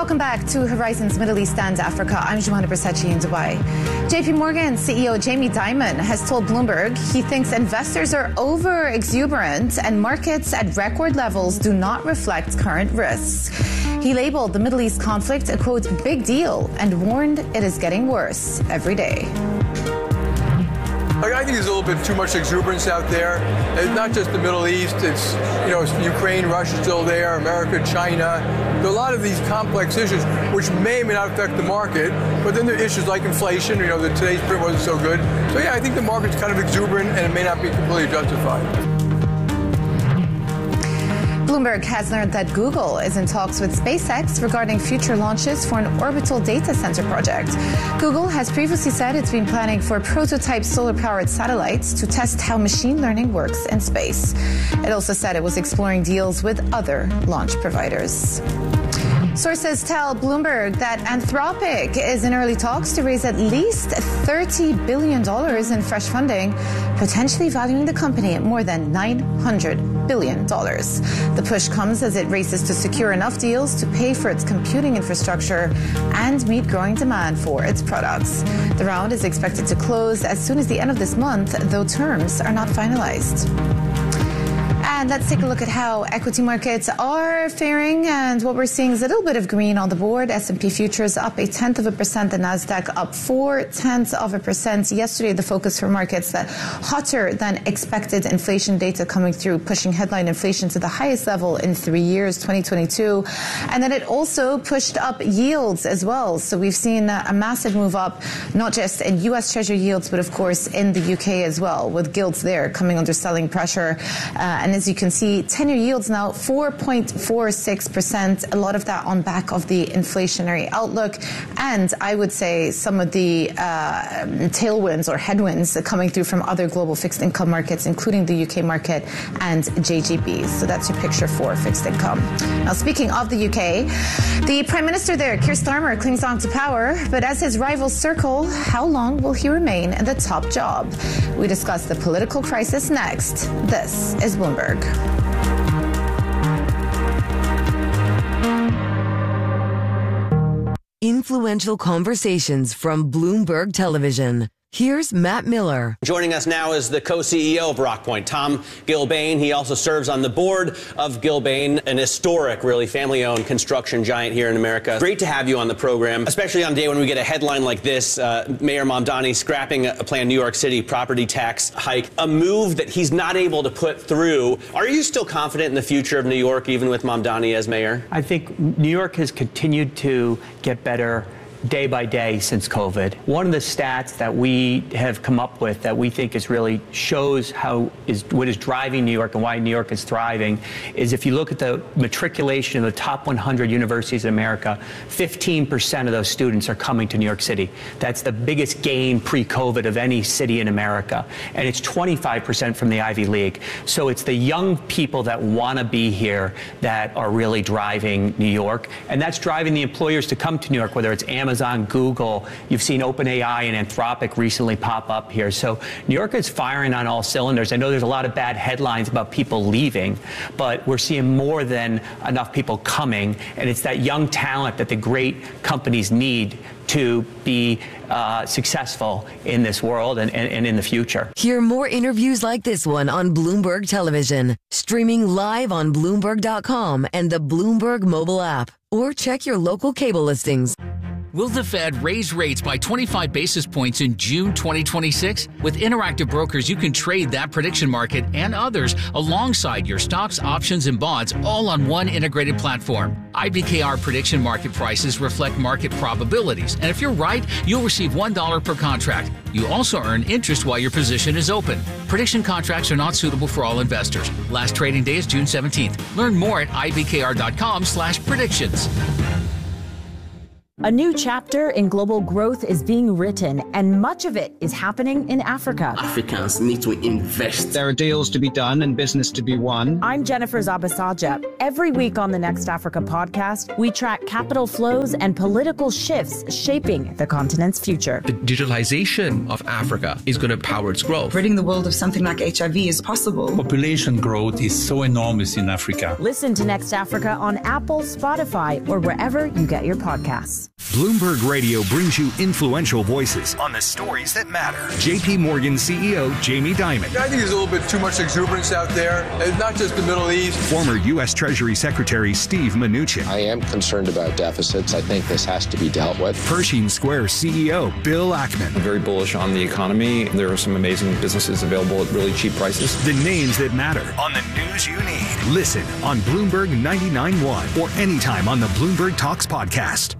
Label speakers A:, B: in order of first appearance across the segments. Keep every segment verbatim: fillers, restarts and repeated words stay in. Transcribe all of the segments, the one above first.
A: Welcome back to Horizons Middle East and Africa. I'm Joanna Bersachi in Dubai. J P Morgan C E O Jamie Dimon has told Bloomberg he thinks investors are over exuberant and markets at record levels do not reflect current risks. He labeled the Middle East conflict a, quote, big deal and warned it is getting worse every day.
B: Like, I think there's a little bit too much exuberance out there. It's not just the Middle East. It's, you know, it's Ukraine, Russia still there, America, China. There are a lot of these complex issues which may or may not affect the market. But then there are issues like inflation. You know, that today's print wasn't so good. So, yeah, I think the market's kind of exuberant and it may not be completely justified.
A: Bloomberg has learned that Google is in talks with SpaceX regarding future launches for an orbital data center project. Google has previously said it's been planning for prototype solar-powered satellites to test how machine learning works in space. It also said it was exploring deals with other launch providers. Sources tell Bloomberg that Anthropic is in early talks to raise at least thirty billion dollars in fresh funding, potentially valuing the company at more than nine hundred billion dollars. The push comes as it races to secure enough deals to pay for its computing infrastructure and meet growing demand for its products. The round is expected to close as soon as the end of this month, though terms are not finalized. And let's take a look at how equity markets are faring. And what we're seeing is a little bit of green on the board. S and P futures up a tenth of a percent. The Nasdaq up four tenths of a percent. Yesterday, the focus for markets that hotter than expected inflation data coming through, pushing headline inflation to the highest level in three years, twenty twenty-two. And then it also pushed up yields as well. So we've seen a massive move up, not just in U S Treasury yields, but of course in the U K as well, with gilts there coming under selling pressure. Uh, and as you can see, ten-year yields now four point four six percent, a lot of that on back of the inflationary outlook. And I would say some of the uh, tailwinds or headwinds coming through from other global fixed income markets, including the U K market and J G Bs. So that's your picture for fixed income. Now, speaking of the U K, the Prime Minister there, Keir Starmer, clings on to power. But as his rivals circle, how long will he remain in the top job? We discuss the political crisis next. This is Bloomberg.
C: Influential conversations from Bloomberg Television. Here's Matt Miller.
D: Joining us now is the co-C E O of Rockpoint, Tom Gilbane. He also serves on the board of Gilbane, an historic, really family-owned construction giant here in America. Great to have you on the program, especially on a day when we get a headline like this, uh, Mayor Mamdani scrapping a planned New York City property tax hike, a move that he's not able to put through. Are you still confident in the future of New York, even with Mamdani as mayor?
E: I think New York has continued to get better day by day since COVID. One of the stats that we have come up with that we think is really shows how is what is driving New York and why New York is thriving is if you look at the matriculation of the top one hundred universities in America, fifteen percent of those students are coming to New York City. That's the biggest gain pre-COVID of any city in America. And it's twenty-five percent from the Ivy League. So it's the young people that want to be here that are really driving New York. And that's driving the employers to come to New York, whether it's Amazon, Amazon, Google. You've seen OpenAI and Anthropic recently pop up here. So New York is firing on all cylinders. I know there's a lot of bad headlines about people leaving, but we're seeing more than enough people coming. And it's that young talent that the great companies need to be uh, successful in this world and, and, and in the future.
C: Hear more interviews like this one on Bloomberg Television, streaming live on Bloomberg dot com and the Bloomberg mobile app, or check your local cable listings.
F: Will the Fed raise rates by twenty-five basis points in June twenty twenty-six? With Interactive Brokers, you can trade that prediction market and others alongside your stocks, options, and bonds, all on one integrated platform. I B K R prediction market prices reflect market probabilities, and if you're right, you'll receive one dollar per contract. You also earn interest while your position is open. Prediction contracts are not suitable for all investors. Last trading day is June seventeenth. Learn more at I B K R dot com slash predictions.
G: A new chapter in global growth is being written, and much of it is happening in Africa.
H: Africans need to invest.
I: There are deals to be done and business to be won.
G: I'm Jennifer Zabasaja. Every week on the Next Africa podcast, we track capital flows and political shifts shaping the continent's future.
J: The digitalization of Africa is going to power its growth.
K: Ridding the world of something like H I V is possible.
L: Population growth is so enormous in Africa.
G: Listen to Next Africa on Apple, Spotify, or wherever you get your podcasts.
M: Bloomberg Radio brings you influential voices on the stories that matter. J P Morgan C E O Jamie Dimon.
B: I think there's a little bit too much exuberance out there. It's not just the Middle East.
M: Former U S Treasury Secretary Steve Mnuchin.
N: I am concerned about deficits. I think this has to be dealt with.
M: Pershing Square C E O Bill Ackman.
O: I'm very bullish on the economy. There are some amazing businesses available at really cheap prices.
M: The names that matter on the news you need. Listen on Bloomberg ninety-nine point one or anytime on the Bloomberg Talks podcast.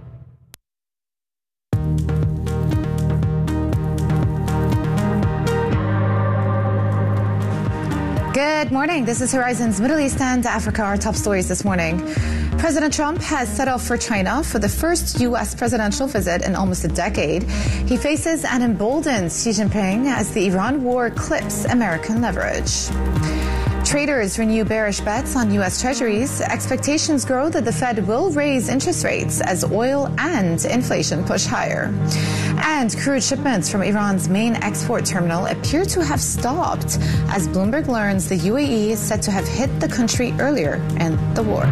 A: Good morning. This is Horizon's Middle East and Africa, our top stories this morning. President Trump has set off for China for the first U S presidential visit in almost a decade. He faces an emboldened Xi Jinping as the Iran war clips American leverage. Traders renew bearish bets on U S Treasuries. Expectations grow that the Fed will raise interest rates as oil and inflation push higher. And crude shipments from Iran's main export terminal appear to have stopped as Bloomberg learns the U A E is said to have hit the country earlier in the war.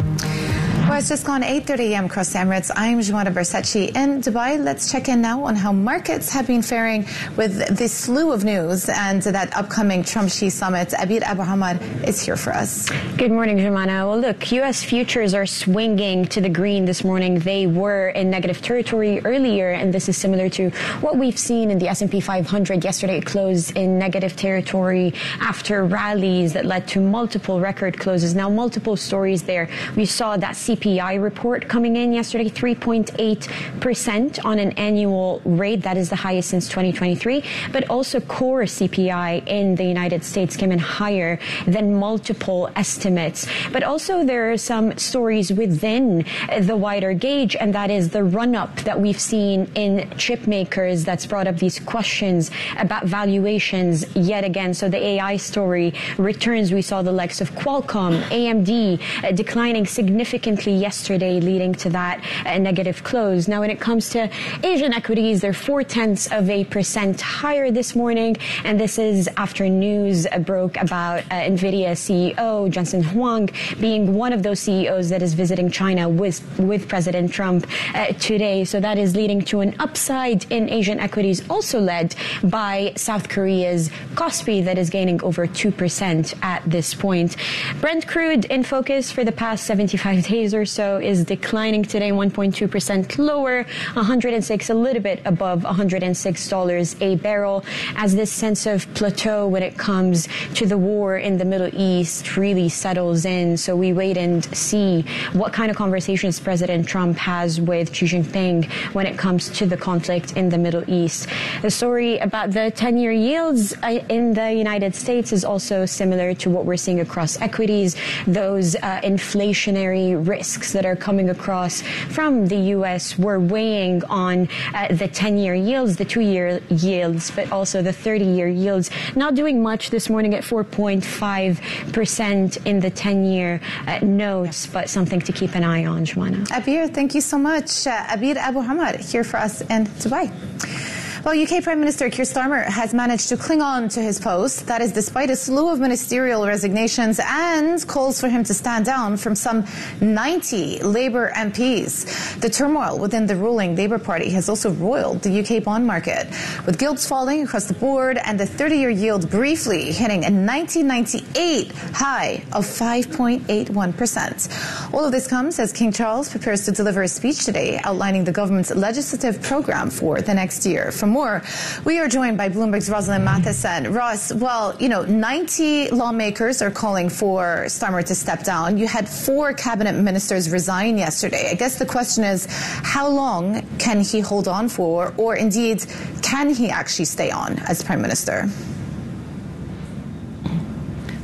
A: Well, it's just gone eight thirty a.m. across the Emirates. I'm Jumana Bersachi in Dubai. Let's check in now on how markets have been faring with this slew of news and that upcoming Trump-Xi summit. Abir Abuhamad is here for us.
P: Good morning, Jumana. Well, look, U S futures are swinging to the green this morning. They were in negative territory earlier, and this is similar to what we've seen in the S and P five hundred. Yesterday, it closed in negative territory after rallies that led to multiple record closes. Now, multiple stories there. We saw that C P I report coming in yesterday, three point eight percent on an annual rate. That is the highest since twenty twenty-three. But also core C P I in the United States came in higher than multiple estimates. But also there are some stories within the wider gauge, and that is the run-up that we've seen in chip makers that's brought up these questions about valuations yet again. So the A I story returns. We saw the likes of Qualcomm, A M D uh, declining significantly yesterday, leading to that uh, negative close. Now, when it comes to Asian equities, they're four tenths of a percent higher this morning, and this is after news uh, broke about uh, NVIDIA C E O Jensen Huang being one of those C E Os that is visiting China with with President Trump uh, today. So that is leading to an upside in Asian equities, also led by South Korea's Kospi that is gaining over two percent at this point. Brent crude in focus for the past seventy-five days or so is declining today, one point two percent lower, one hundred six, a little bit above one hundred six dollars a barrel, as this sense of plateau when it comes to the war in the Middle East really settles in. So we wait and see what kind of conversations President Trump has with Xi Jinping when it comes to the conflict in the Middle East. The story about the ten-year yields in the United States is also similar to what we're seeing across equities, those uh, inflationary risks that are coming across from the U S were weighing on uh, the ten-year yields, the two-year yields, but also the thirty-year yields. Not doing much this morning at four point five percent in the ten-year uh, notes, but something to keep an eye on, Jumana.
A: Abir, thank you so much. Uh, Abir Abuhamad here for us in Dubai. Well, U K Prime Minister Keir Starmer has managed to cling on to his post. That is despite a slew of ministerial resignations and calls for him to stand down from some ninety Labour M Ps. The turmoil within the ruling Labour Party has also roiled the U K bond market, with gilts falling across the board and the thirty-year yield briefly hitting a nineteen ninety-eight high of five point eight one percent. All of this comes as King Charles prepares to deliver a speech today outlining the government's legislative programme for the next year. For more, we are joined by Bloomberg's Rosalind Matheson. Ross, well, you know, ninety lawmakers are calling for Starmer to step down. You had four cabinet ministers resign yesterday. I guess the question is, how long can he hold on for, or indeed, can he actually stay on as Prime Minister?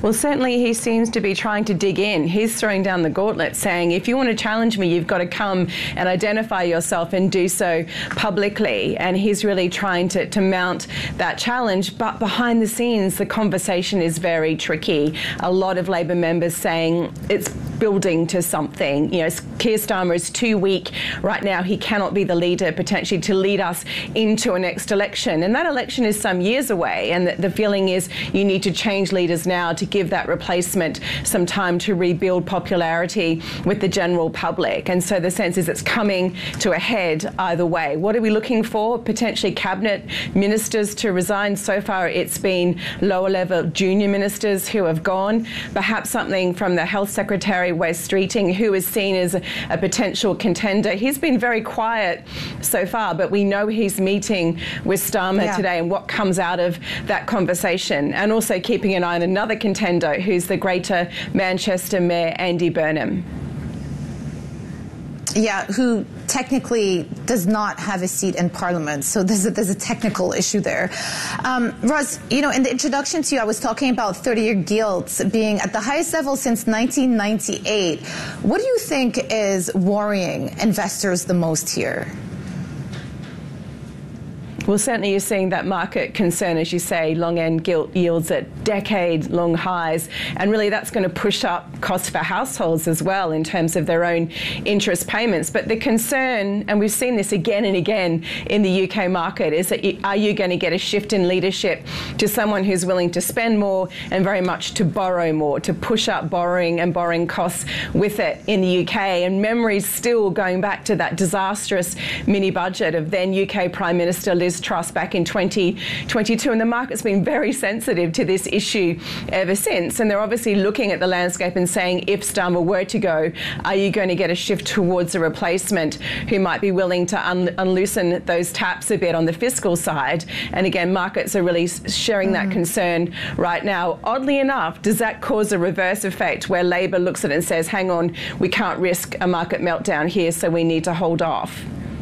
Q: Well, certainly he seems to be trying to dig in. He's throwing down the gauntlet, saying, if you want to challenge me, you've got to come and identify yourself and do so publicly. And he's really trying to, to mount that challenge. But behind the scenes, the conversation is very tricky. A lot of Labor members saying it's building to something. You know, Keir Starmer is too weak right now. He cannot be the leader potentially to lead us into a next election. And that election is some years away. And the, the feeling is you need to change leaders now to give that replacement some time to rebuild popularity with the general public. And so the sense is it's coming to a head either way. What are we looking for? Potentially cabinet ministers to resign. So far it's been lower level junior ministers who have gone. Perhaps something from the Health Secretary, Wes Streeting, who is seen as a, a potential contender. He's been very quiet so far, but we know he's meeting with Starmer yeah. today and what comes out of that conversation. And also keeping an eye on another contender who's the Greater Manchester Mayor, Andy Burnham.
A: Yeah, who technically does not have a seat in Parliament. So there's a, there's a technical issue there. Um, Roz, you know, in the introduction to you, I was talking about thirty-year gilts being at the highest level since nineteen ninety-eight. What do you think is worrying investors the most here?
Q: Well, certainly you're seeing that market concern, as you say, long-end gilt yields at decade-long highs, and really that's going to push up costs for households as well in terms of their own interest payments. But the concern, and we've seen this again and again in the U K market, is that you, are you going to get a shift in leadership to someone who's willing to spend more and very much to borrow more, to push up borrowing and borrowing costs with it in the U K? And memories still going back to that disastrous mini-budget of then U K Prime Minister Liz Truss back in twenty twenty-two, and the market's been very sensitive to this issue ever since. And they're obviously looking at the landscape and saying, if Starmer were to go, are you going to get a shift towards a replacement who might be willing to un unloosen those taps a bit on the fiscal side? And again, markets are really sharing mm-hmm. that concern right now. Oddly enough, does that cause a reverse effect where Labor looks at it and says, hang on, we can't risk a market meltdown here, so we need to hold off?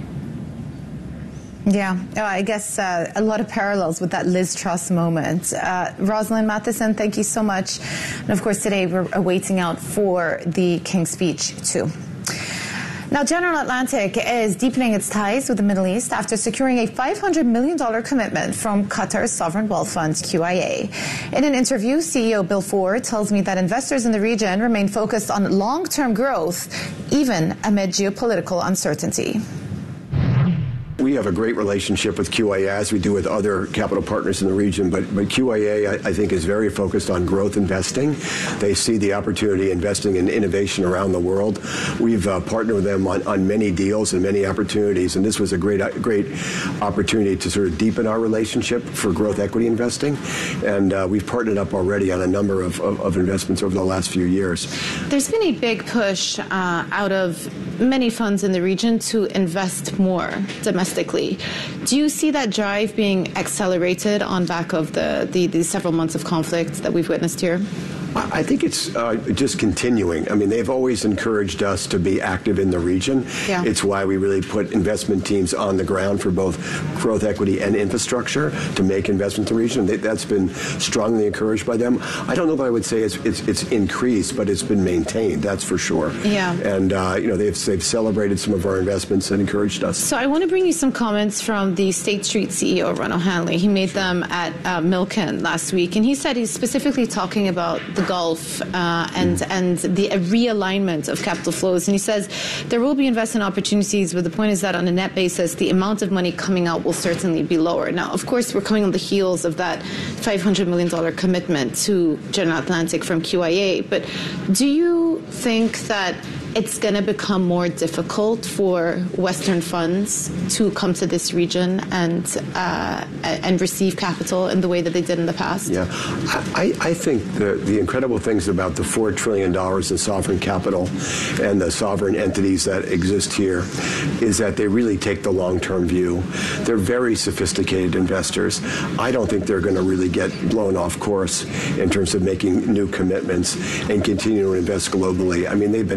A: Yeah, oh, I guess uh, a lot of parallels with that Liz Truss moment. Uh, Rosalind Matheson, thank you so much. And of course, today we're waiting out for the King's Speech too. Now, General Atlantic is deepening its ties with the Middle East after securing a five hundred million dollars commitment from Qatar's sovereign wealth fund, Q I A. In an interview, C E O Bill Ford tells me that investors in the region remain focused on long-term growth, even amid geopolitical uncertainty.
R: We have a great relationship with Q I A, as we do with other capital partners in the region, but, but Q I A, I, I think, is very focused on growth investing. They see the opportunity investing in innovation around the world. We've uh, partnered with them on, on many deals and many opportunities, and this was a great, great opportunity to sort of deepen our relationship for growth equity investing. And uh, we've partnered up already on a number of, of, of investments over the last few years.
A: There's been a big push uh, out of many funds in the region to invest more domestically. Do you see that drive being accelerated on back of the, the, the several months of conflict that we've witnessed here?
R: I think it's uh, just continuing. I mean, they've always encouraged us to be active in the region.
A: Yeah.
R: It's why we really put investment teams on the ground for both growth equity and infrastructure to make investments in the region. That's been strongly encouraged by them. I don't know that I would say it's, it's, it's increased, but it's been maintained, that's for sure.
A: Yeah.
R: And, uh, you know, they've, they've celebrated some of our investments and encouraged us.
A: So I want to bring you some comments from the State Street C E O, Ron O'Hanley. He made them at uh, Milken last week, and he said he's specifically talking about the Gulf uh, and and the realignment of capital flows. And he says there will be investment opportunities, but the point is that on a net basis, the amount of money coming out will certainly be lower. Now, of course, we're coming on the heels of that five hundred million dollars commitment to General Atlantic from Q I A. But do you think that it's going to become more difficult for Western funds to come to this region and uh, and receive capital in the way that they did in the past?
R: Yeah, I, I think the, the incredible things about the four trillion dollars in sovereign capital and the sovereign entities that exist here is that they really take the long-term view. They're very sophisticated investors. I don't think they're going to really get blown off course in terms of making new commitments and continue to invest globally. I mean, they've been active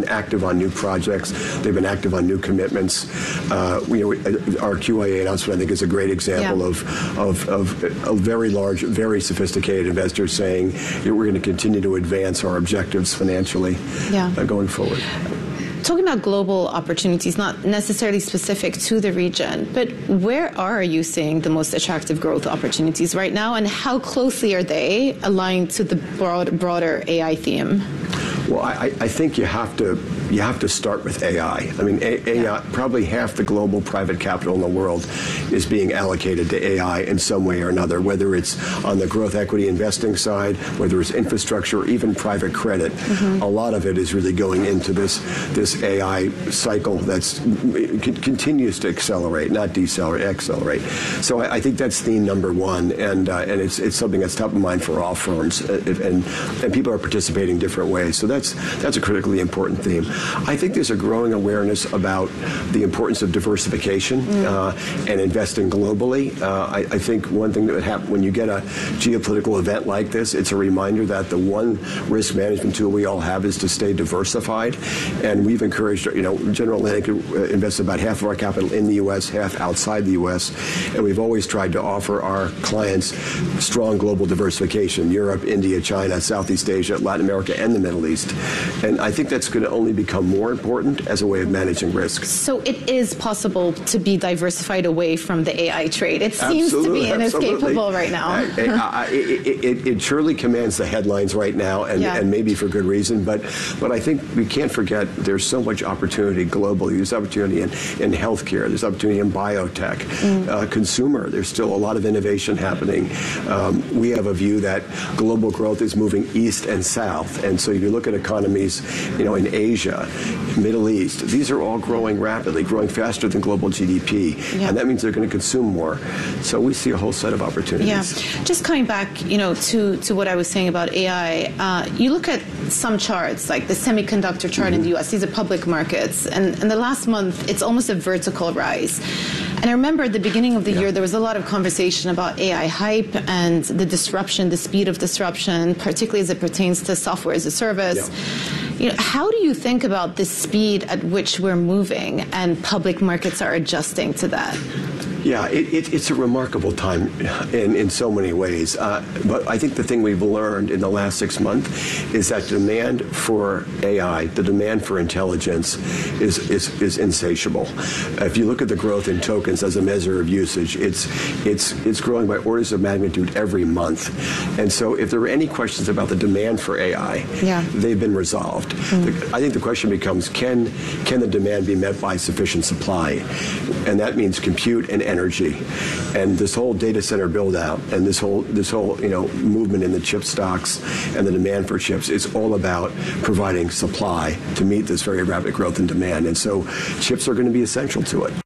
R: on new projects. They've been active on new commitments. Uh, you know, our Q I A announcement, I think, is a great example yeah. of, of, of a very large, very sophisticated investors saying we're going to continue to advance our objectives financially yeah. uh, going forward.
A: Talking about global opportunities, not necessarily specific to the region, but where are you seeing the most attractive growth opportunities right now, and how closely are they aligned to the broad, broader A I theme?
R: Well, I, I think you have to you have to start with A I. I mean, A I, yeah. probably half the global private capital in the world is being allocated to A I in some way or another, whether it's on the growth equity investing side, whether it's infrastructure, or even private credit. Mm-hmm. A lot of it is really going into this this A I cycle that's continues to accelerate, not decelerate, accelerate. So I, I think that's theme number one, and uh, and it's it's something that's top of mind for all firms, and and people are participating different ways. So that's that's a critically important theme. I think there's a growing awareness about the importance of diversification mm. uh, and investing globally. Uh, I, I think one thing that would happen when you get a geopolitical event like this, it's a reminder that the one risk management tool we all have is to stay diversified. And we've encouraged, you know, General Atlantic invests about half of our capital in the U S, half outside the U S, and we've always tried to offer our clients strong global diversification: Europe, India, China, Southeast Asia, Latin America, and the Middle East. And I think that's going to only become more important as a way of managing risk.
A: So it is possible to be diversified away from the A I trade. It seems
R: absolutely,
A: to be inescapable
R: absolutely.
A: right now.
R: uh, uh, it, it, it surely commands the headlines right now, and, yeah. and maybe for good reason. But but I think we can't forget there's so much opportunity globally. There's opportunity in, in healthcare. There's opportunity in biotech, mm. uh, consumer. There's still a lot of innovation happening. Um, we have a view that global growth is moving east and south, and so if you look at economies, you know, in Asia, Middle East, these are all growing rapidly, growing faster than global G D P, yeah. and that means they're going to consume more. So we see a whole set of opportunities.
A: Yeah. Just coming back, you know, to, to what I was saying about A I, uh, you look at some charts, like the semiconductor chart mm-hmm. in the U S, these are public markets, and in the last month, it's almost a vertical rise. And I remember at the beginning of the yeah. year, there was a lot of conversation about A I hype and the disruption, the speed of disruption, particularly as it pertains to software as a service. Yeah. You know, how do you think about the speed at which we're moving and public markets are adjusting to that?
R: Yeah, it, it, it's a remarkable time in, in so many ways. Uh, but I think the thing we've learned in the last six months is that demand for A I, the demand for intelligence, is, is, is insatiable. If you look at the growth in tokens as a measure of usage, it's, it's, it's growing by orders of magnitude every month. And so if there are any questions about the demand for A I, yeah. they've been resolved. Mm. The, I think the question becomes, can, can the demand be met by sufficient supply? And that means compute and energy. Energy, and this whole data center build out, and this whole this whole you know movement in the chip stocks and the demand for chips is all about providing supply to meet this very rapid growth in demand, and so chips are going to be essential to it.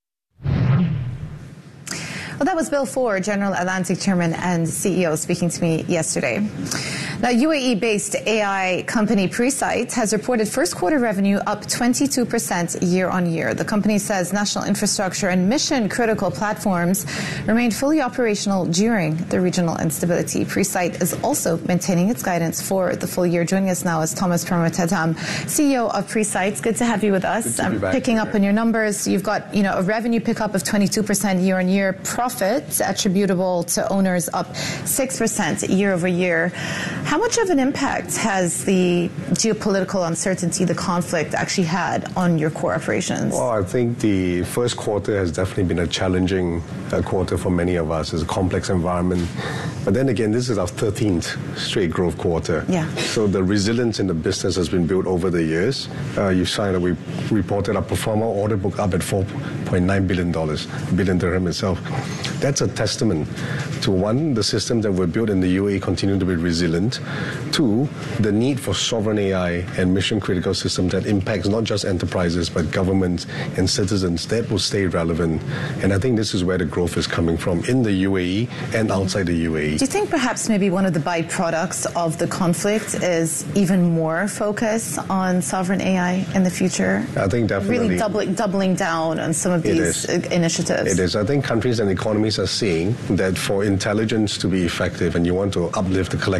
A: Well, that was Bill Ford, General Atlantic Chairman and C E O, speaking to me yesterday. Now, U A E-based A I company Presight has reported first quarter revenue up twenty-two percent year on year. The company says national infrastructure and mission-critical platforms remained fully operational during the regional instability. Presight is also maintaining its guidance for the full year. Joining us now is Thomas Peramatatam, C E O of Presight. It's good to have you with us. I'm picking up on your numbers. You've got, you know, a revenue pickup of twenty-two percent year on year. Profit attributable to owners up six percent year over year. How much of an impact has the geopolitical uncertainty, the conflict, actually had on your core operations?
S: Well, I think the first quarter has definitely been a challenging uh, quarter for many of us. It's a complex environment. But then again, this is our thirteenth straight growth quarter. Yeah. So the resilience in the business has been built over the years. Uh, you saw that we reported our pro forma order book up at four point nine billion dollars, billion dirham itself. That's a testament to, one, the systems that were built in the U A E continue to be resilient. Two, the need for sovereign A I and mission-critical systems that impacts not just enterprises but governments and citizens, that will stay relevant. And I think this is where the growth is coming from in the U A E and outside the U A E.
A: Do you think perhaps maybe one of the byproducts of the conflict is even more focus on sovereign A I in the future?
S: I think definitely.
A: Really doubling, doubling down on some of these initiatives.
S: It is. I think countries and economies are seeing that for intelligence to be effective, and you want to uplift the collective intelligence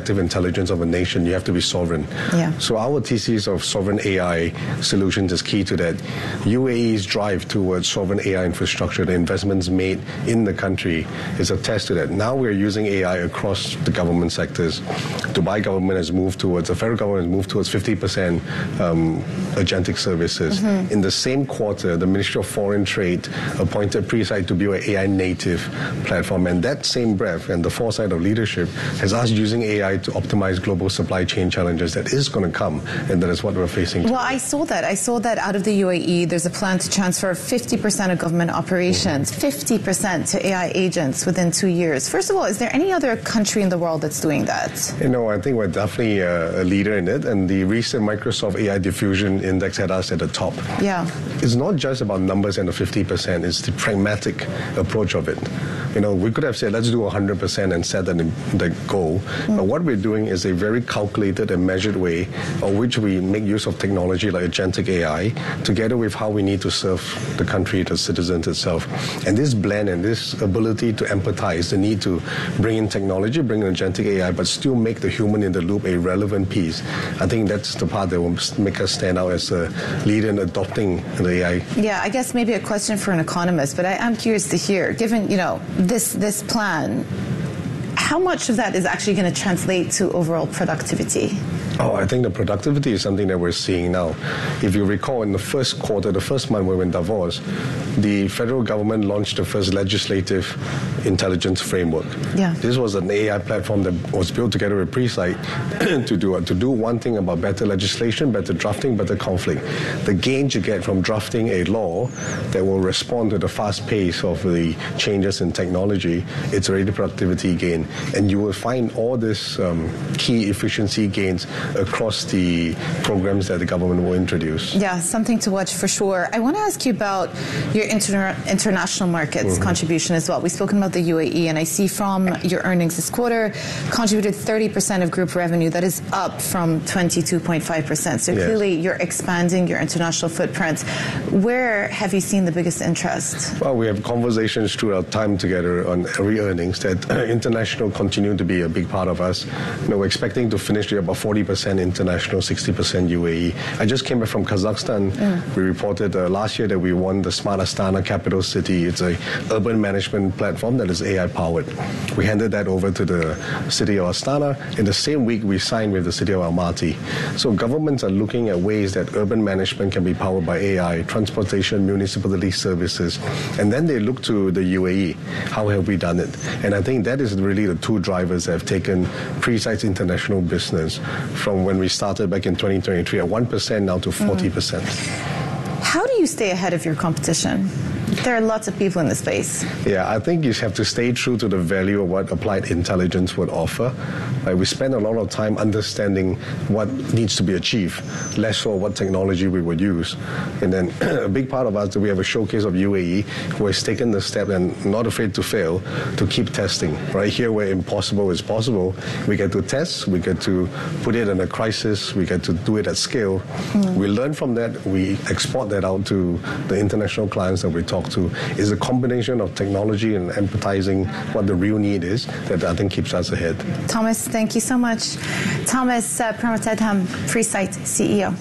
S: intelligence of a nation, you have to be sovereign.
A: Yeah.
S: So our thesis of sovereign A I solutions is key to that. U A E's drive towards sovereign A I infrastructure, the investments made in the country, is a test to that. Now we're using A I across the government sectors. Dubai government has moved towards, the federal government has moved towards fifty percent um, agentic services. Mm-hmm. In the same quarter, the Ministry of Foreign Trade appointed Presight to be an A I native platform, and that same breadth and the foresight of leadership has us using A I to optimize global supply chain challenges that is going to come, and that is what we're facing.
A: Well, I saw that. I saw that out of the U A E, there's a plan to transfer fifty percent of government operations, mm-hmm. fifty percent to A I agents within two years. First of all, is there any other country in the world that's doing that?
S: You know, I think we're definitely a, a leader in it, and the recent Microsoft A I Diffusion Index had us at the top.
A: Yeah.
S: It's not just about numbers and the fifty percent, it's the pragmatic approach of it. You know, we could have said, let's do one hundred percent and set that the goal. Mm. But what we're doing is a very calculated and measured way of which we make use of technology like agentic A I, together with how we need to serve the country, the citizens itself. And this blend and this ability to empathize, the need to bring in technology, bring in agentic A I, but still make the human in the loop a relevant piece. I think that's the part that will make us stand out as a leader in adopting the A I.
A: Yeah, I guess maybe a question for an economist, but I am curious to hear, given, you know, this this plan, how much of that is actually going to translate to overall productivity?
S: Oh, I think the productivity is something that we're seeing now. If you recall, in the first quarter, the first month we were in Davos, the federal government launched the first legislative intelligence framework.
A: Yeah.
S: This was an A I platform that was built together with Presight to do to do one thing about better legislation, better drafting, better conflict. The gains you get from drafting a law that will respond to the fast pace of the changes in technology, it's already productivity gain. And you will find all these um, key efficiency gains across the programs that the government will introduce.
A: Yeah, something to watch for sure. I want to ask you about your inter international markets mm-hmm. contribution as well. We've spoken about the U A E, and I see from your earnings this quarter, contributed thirty percent of group revenue. That is up from twenty-two point five percent. So yes. Clearly you're expanding your international footprint. Where have you seen the biggest interest?
S: Well, we have conversations throughout time together on every earnings that uh, international continue to be a big part of us. You know, we're expecting to finish the about forty percent international, sixty percent U A E. I just came back from Kazakhstan. Mm. We reported uh, last year that we won the Smart Astana Capital City. It's a urban management platform that is A I powered. We handed that over to the city of Astana. In the same week, we signed with the city of Almaty. So governments are looking at ways that urban management can be powered by A I, transportation, municipality services, and then they look to the U A E. How have we done it? And I think that is really the two drivers that have taken Presight's international business from when we started back in twenty twenty-three at one percent now to forty percent.
A: Mm. How do you stay ahead of your competition? There are lots of people in the space.
S: Yeah, I think you have to stay true to the value of what applied intelligence would offer. Like, we spend a lot of time understanding what needs to be achieved, less so what technology we would use. And then a big part of us, that we have a showcase of U A E who has taken the step and not afraid to fail, to keep testing. Right here where impossible is possible, we get to test, we get to put it in a crisis, we get to do it at scale. Mm. We learn from that, we export that out to the international clients that we talk to. Is a combination of technology and empathizing what the real need is that I think keeps us ahead.
A: Thomas, thank you so much. Thomas uh, Pramatadham, Presight C E O.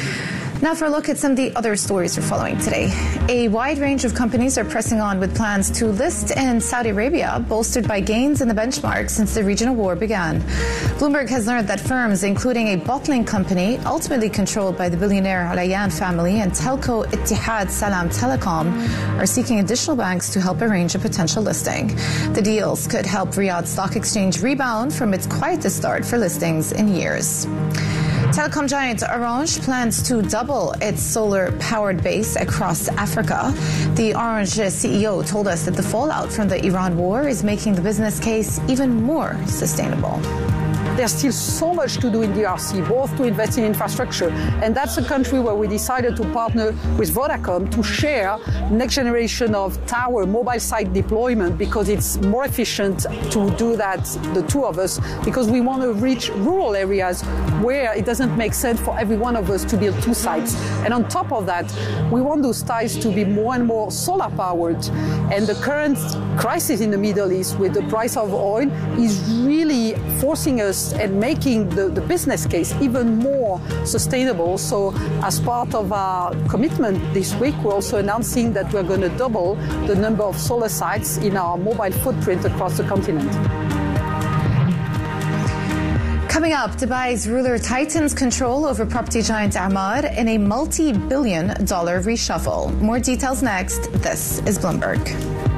A: Now for a look at some of the other stories we're following today. A wide range of companies are pressing on with plans to list in Saudi Arabia, bolstered by gains in the benchmark since the regional war began. Bloomberg has learned that firms, including a bottling company ultimately controlled by the billionaire Al Ayyan family and telco Ittihad Salam Telecom, are seeking additional banks to help arrange a potential listing. The deals could help Riyadh Stock Exchange rebound from its quietest start for listings in years. Telecom giant Orange plans to double its solar-powered base across Africa. The Orange C E O told us that the fallout from the Iran war is making the business case even more sustainable.
T: There's still so much to do in D R C, both to invest in infrastructure, and that's a country where we decided to partner with Vodacom to share next generation of tower mobile site deployment, because it's more efficient to do that, the two of us, because we want to reach rural areas where it doesn't make sense for every one of us to build two sites. And on top of that, we want those sites to be more and more solar powered. And the current crisis in the Middle East with the price of oil is really forcing us and making the, the business case even more sustainable. So as part of our commitment this week, we're also announcing that we're going to double the number of solar sites in our mobile footprint across the continent.
A: Coming up, Dubai's ruler tightens control over property giant Emaar in a multi-billion dollar reshuffle. More details next. This is Bloomberg.